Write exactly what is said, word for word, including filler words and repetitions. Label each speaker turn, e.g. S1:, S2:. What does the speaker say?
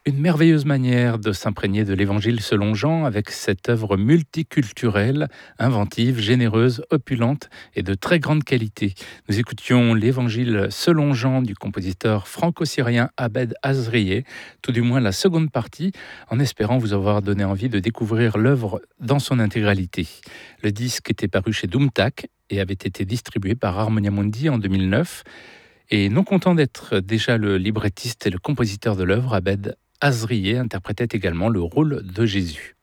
S1: Une merveilleuse manière de s'imprégner de l'Évangile selon Jean avec cette œuvre multiculturelle, inventive, généreuse, opulente et de très grande qualité. Nous écoutions l'Évangile selon Jean du compositeur franco-syrien Abed Azrié, tout du moins la seconde partie, en espérant vous avoir donné envie de découvrir l'œuvre dans son intégralité. Le disque était paru chez Doomtac et avait été distribué par Harmonia Mundi en deux mille neuf. Et non content d'être déjà le librettiste et le compositeur de l'œuvre, Abed Azrié interprétait également le rôle de Jésus.